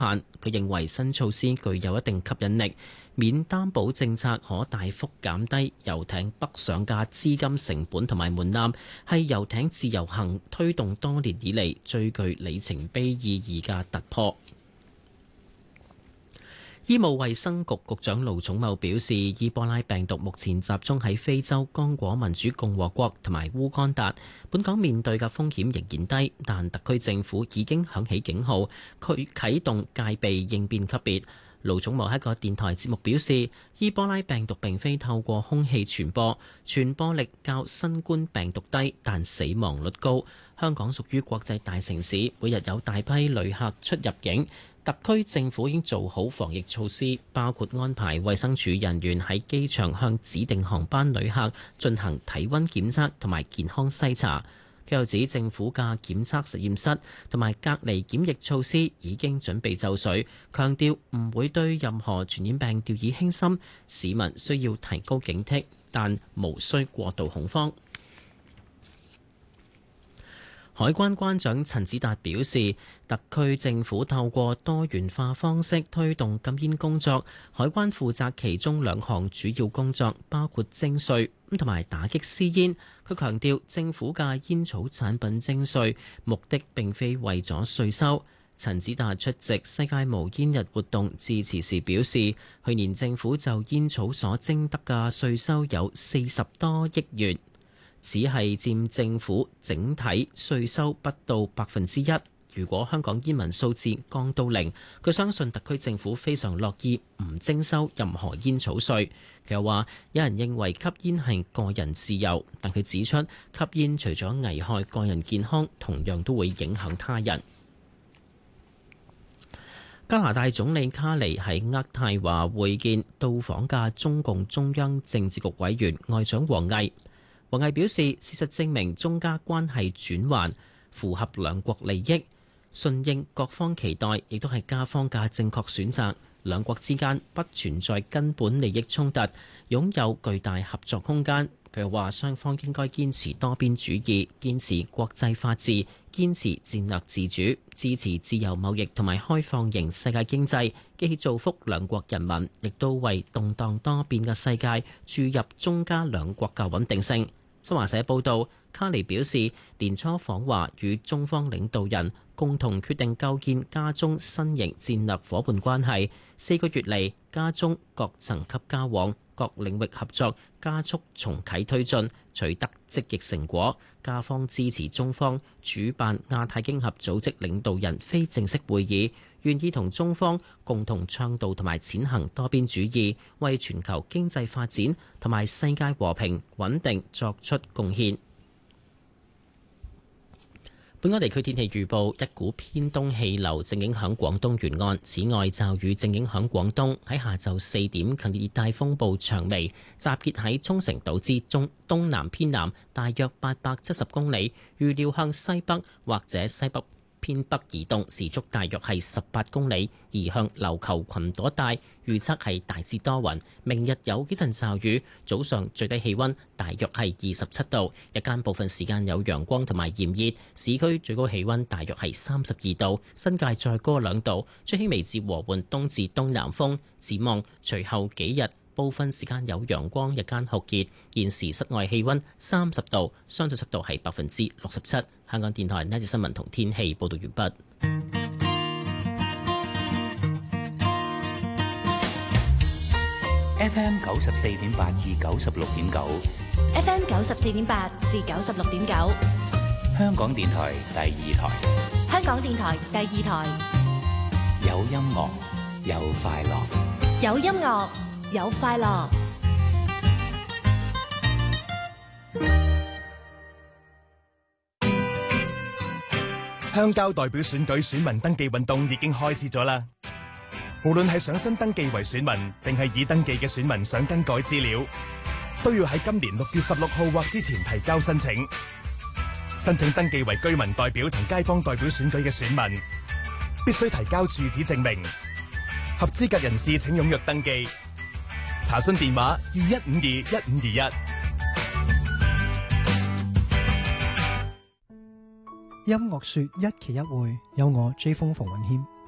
限。佢認為新措施具有一定吸引力，免擔保政策可大幅減低遊艇北上嘅資金成本同埋門檻，係遊艇自由行推動多年以嚟最具里程碑意義嘅突破。醫務衛生局局長盧寵茂表示，伊波拉病毒目前集中喺非洲剛果民主共和國同埋烏干達，本港面對嘅風險仍然低，但特區政府已經響起警號，佢啟動戒備應變級別。盧寵茂喺一個電台節目表示，伊波拉病毒並非透過空氣傳播，傳播力較新冠病毒低，但死亡率高。香港屬於國際大城市，每日有大批旅客出入境。特區政府已經做好防疫措施，包括安排衛生署人員喺機場向指定航班旅客進行體溫檢測同埋健康篩查。佢又指政府嘅檢測實驗室同埋隔離檢疫措施已經準備就緒，強調唔會對任何傳染病掉以輕心，市民需要提高警惕，但無需過度恐慌。海關關長陳子達表示，特區政府透過多元化方式推動禁煙工作，海關負責其中兩項主要工作，包括徵稅同埋打擊私煙。佢強調，政府嘅煙草產品徵稅目的並非為咗稅收。陳子達出席世界無煙日活動致辭時表示，去年政府就煙草所徵得嘅稅收有40多億元。只係佔政府整體稅收不到1%。如果香港煙民數字降到0，佢相信特區政府非常樂意唔徵收任何煙草稅。佢又話，有人認為吸煙係個人自由，但佢指出吸煙除咗危害個人健康，同樣都會影響他人。加拿大總理卡尼喺渥太華會見到訪嘅中共中央政治局委員外長王毅。王毅表示，事實證明中加關係轉圜，符合兩國利益，順應各方期待，亦都係加方嘅正確選擇。兩國之間不存在根本利益衝突，擁有巨大合作空間。佢又話，雙方應該堅持多邊主義，堅持國際法治，堅持戰略自主，支持自由貿易同埋開放型世界經濟，既造福兩國人民，亦都為動盪多變嘅世界注入中加兩國嘅穩定性。新華社報道，卡尼表示，年初訪華與中方領導人共同決定構建加中新型戰略夥伴關係。4個月嚟，加中各層級交往、各領域合作加速重啟推進，取得積極成果。加方支持中方主辦亞太經合組織領導人非正式會議，願意同中方共同倡導同埋踐行多邊主義，為全球經濟發展同埋世界和平穩定作出貢獻。本港地區天氣預報，一股偏東氣流正影響廣東沿岸，此外驟雨正影響廣東。喺下晝4點，強烈熱帶風暴長眉集結喺沖繩島之中東南偏南，大約870公里，預料向西北或者西北偏北移動，時速大約係18公里，移向琉球群島一帶。預測係大致多雲，明日有幾陣驟雨，早上最低氣溫大約係27度，日間部分時間有陽光同埋炎熱，市區最高氣溫大約係32度，新界再高2度，吹輕微至和緩東至東南風。展望隨後幾日，部分時間有陽光，日間酷熱。現時室外氣溫30度，相對濕度係67%。香港電台呢節新聞同天氣報道完畢。 FM 94.8至96.9 ，FM 94.8至96.9， 香港電台第2台， 香港電台第2台， 有音樂，有快樂， 有音樂，有快樂。 鄉郊代表選舉選民登記運動已經開始咗啦！無論係想新登記為選民，定係已登記嘅選民想更改資料，都要喺今年6月16號或之前提交申請。申請登記為居民代表同街坊代表選舉嘅選民，必須提交住址證明。合資格人士請踴躍登記。查詢電話21521521。 音樂說一期一會，有我 J 風馮允謙。